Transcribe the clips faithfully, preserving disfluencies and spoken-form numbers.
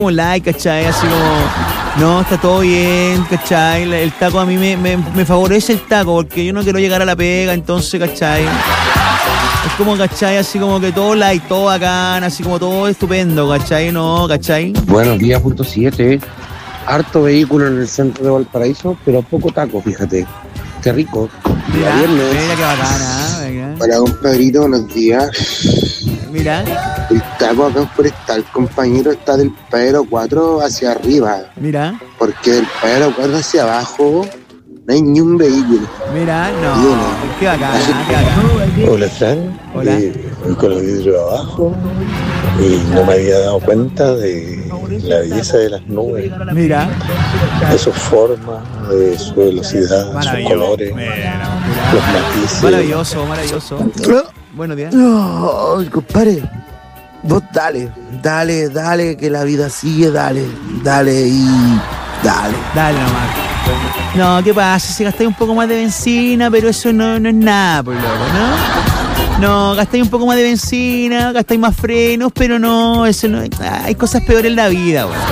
como like, ¿cachai? Así como, no, está todo bien, ¿cachai? El taco a mí me, me, me favorece el taco porque yo no quiero llegar a la pega, entonces, ¿cachai? Es como, ¿cachai? Así como que todo like, todo bacán, así como todo estupendo, ¿cachai? No, ¿cachai? Buenos días, punto siete. Harto vehículo en el centro de Valparaíso, pero poco taco, fíjate. Qué rico. Mira, viernes. mira qué bacana, ¿eh? Hola, compadrito, buenos días. Mira. El taco acá en Forestal, compañero, está del Padero cuatro hacia arriba. Mira. Porque del Padero cuatro hacia abajo no hay ni un vehículo. Mira, no. Qué bacana, qué bacana. Hola, Fran. Hola. Eh, voy con los vidrios abajo y no me había dado cuenta de la belleza de las nubes. Mira. De sus formas, de su velocidad, sus colores, mira, los matices. Maravilloso, maravilloso. Buenos días. No, compadre. Vos dale, dale, dale, que la vida sigue, dale, dale y dale. Dale nomás. No, ¿qué pasa? Si gastáis un poco más de benzina, pero eso no, no es nada, por loco, ¿no? No, gastáis un poco más de benzina, gastáis más frenos, pero no, eso no. Hay cosas peores en la vida, güey.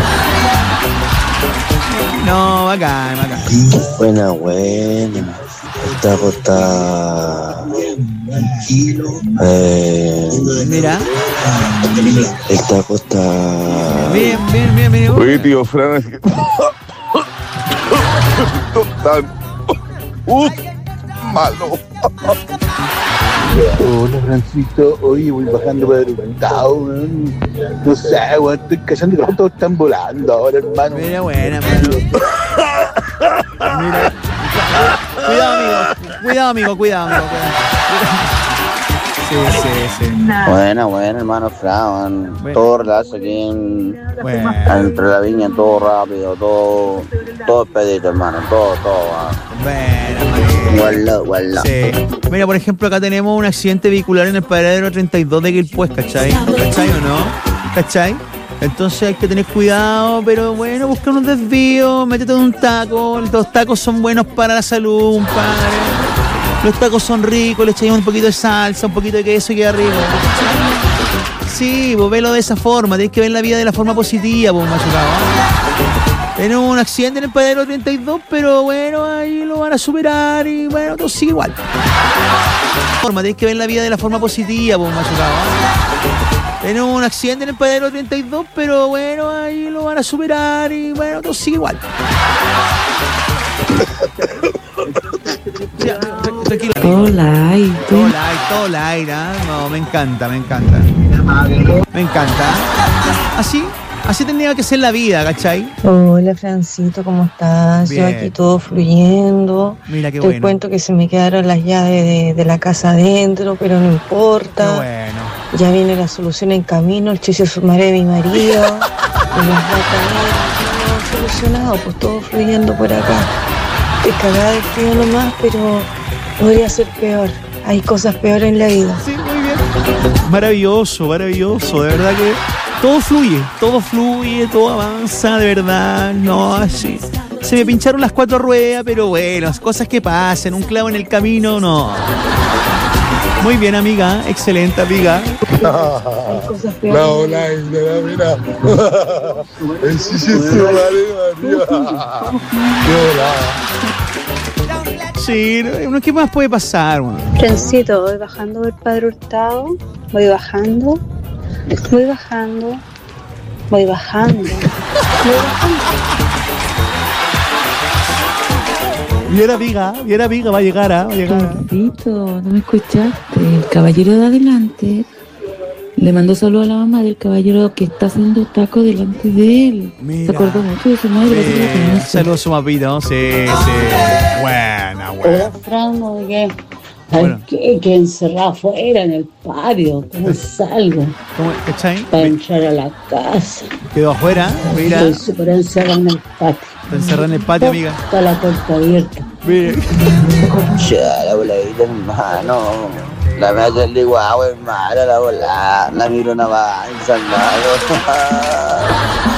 No, bacán, bacán. Buena, buena. El taco está. Eh, Mira. El taco está. Bien, bien, bien, bien. Oye, tío Fran, es que. Tan. ¡Uh! Malo. Hola, Francisco. Oye, voy bajando para el Hurtado, no sé, weón, estoy cachando que los autos están volando ahora, hermano. Mira, buena, hermano. Mira. Cuidado, amigo. Cuidado, amigo, cuidado, amigo. Cuidado. Sí, sí, sí. Buena, buena, hermano Fran. Bueno. Todo relajo aquí en, Bueno. entre la viña, todo rápido, todo, todo expedito, hermano, todo, todo. Bueno, Guarda, guarda. sí. Mira, por ejemplo, acá tenemos un accidente vehicular en el paradero treinta y dos de Quilpués, ¿cachai? ¿Cachai o no? ¿Cachai? Entonces hay que tener cuidado, pero bueno, busca unos desvíos, métete en un taco. Los tacos son buenos para la salud, un padre. Los tacos son ricos, le echamos un poquito de salsa, un poquito de queso y queda rico. Sí, vos velo de esa forma, tenés que ver la vida de la forma positiva, vos, machucado. Tenemos un accidente en el paradero treinta y dos, pero bueno, ahí lo van a superar y bueno, todo sigue igual. Forma, tenés que ver la vida de la forma positiva, vos, machucado. Tenemos un accidente en el paradero treinta y dos, pero bueno, ahí lo van a superar y bueno, todo sigue igual. Ya, tranquilo. Todo light. Todo light, todo light, ¿ah? No, me encanta, me encanta. Me encanta. Así, así tendría que ser la vida, ¿cachai? Hola, Francito, ¿cómo estás? Bien. Yo aquí todo fluyendo. Mira qué Te bueno. cuento que se me quedaron las llaves de, de la casa adentro, pero no Qué importa. bueno. Ya viene la solución en camino, el chicho sumaré de mi marido. Y nos va a traer todo solucionado, pues todo fluyendo por acá. Te cagada de frío nomás, pero podría ser peor. Hay cosas peores en la vida. Sí, muy bien. Maravilloso, maravilloso. De verdad que todo fluye, todo fluye, todo avanza, de verdad. No, así. Se me pincharon las cuatro ruedas, pero bueno, cosas que pasan, un clavo en el camino, no. Muy bien, amiga. Excelente, amiga. Hay cosas peores. No, la mira, mira. El sí, sí, sí, María. Qué volada. Sí, no, ¿qué más puede pasar, man? Francito, voy bajando del Padre Hurtado, voy bajando, voy bajando, voy bajando, voy bajando. Bien, amiga, bien, amiga, va a llegar, ¿ah? Va a llegar. Papito, no me escuchaste. El caballero de adelante le mandó saludo a la mamá del caballero que está haciendo taco delante de él. Mira. Se acordó mucho de su madre. Bien. parece que la conoce. Saludos a su mapito, sí, sí. Buena, buena. Hola, Fran, oye, Bueno. hay que, que encerrado afuera en el patio. ¿Cómo salgo? ¿Cómo, ¿Cachai? Para entrar a la casa. Quedó afuera, mira. Estoy súper encerrado en el patio. Está encerrada en el patio, amiga. Está la puerta abierta. Mire. Ya, la voladita, hermano. La me hace el de guau, hermano, la volada. La miro una avanza, hermano.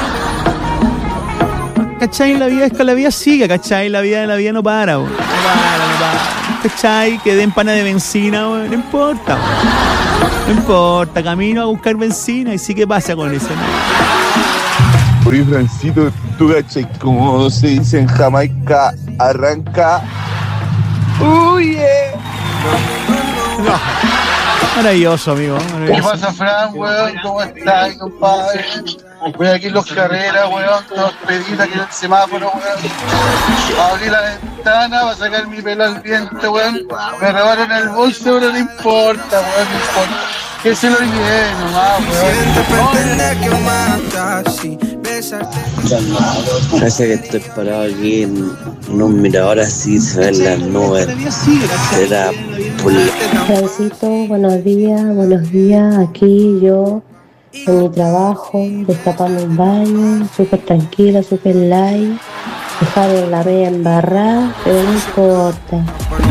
¿Cachai? La vida es que la vida sigue, ¿cachai? La vida, la vida no para, bro. No para, no para. ¿Cachai? Que den pana de benzina, bro. No importa, bro. No importa. Camino a buscar benzina y sí que pasa con eso, ¿no? Oye, Francito, tú cachai como se dice en Jamaica, arranca. Uy, eh. No. Maravilloso, amigo. Maravilloso. ¿Qué pasa, Fran, weón? ¿Cómo estás, compadre? Voy aquí en los carreras, weón, todos peditas aquí en el semáforo, weón. Abrí la ventana para sacar mi pelo al viento, weón. Me robaron el bolso, pero no importa, weón, no importa. Que se lo olvide nomás, weón. Parece que estoy parado aquí en, en un mirador así, se ven las nubes. Será por Francito, buenos días, buenos días. Aquí yo en mi trabajo, destapando un baño, súper tranquila, súper light. Dejaron la media embarrada, pero no importa.